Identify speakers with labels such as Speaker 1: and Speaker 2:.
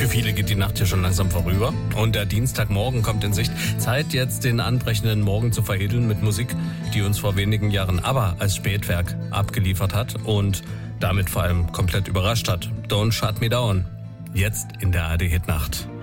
Speaker 1: Für viele geht die Nacht hier schon langsam vorüber und der Dienstagmorgen kommt in Sicht. Zeit jetzt den anbrechenden Morgen zu veredeln mit Musik, die uns vor wenigen Jahren ABBA als Spätwerk abgeliefert hat und damit vor allem komplett überrascht hat. Don't Shut Me Down. Jetzt in der ARD Hitnacht.